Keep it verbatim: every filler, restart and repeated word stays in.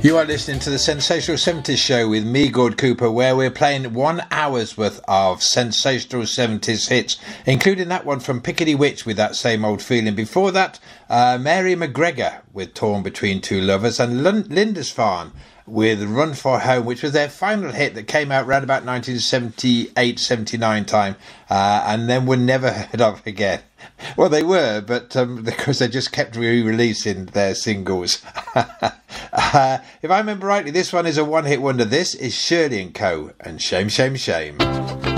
You are listening to the Sensational seventies Show with me, Gord Cooper, where we're playing one hour's worth of sensational seventies hits, including that one from Piccadilly Witch with That Same Old Feeling. Before that, uh, Mary McGregor with Torn Between Two Lovers, and Lund- Lindisfarne with Run for Home, which was their final hit that came out around about nineteen seventy-eight seventy-nine time, uh, and then were never heard of again. Well, they were, but um, because they just kept re-releasing their singles. uh, if I remember rightly, this one is a one-hit wonder. This is Shirley and Co. and Shame, Shame, Shame.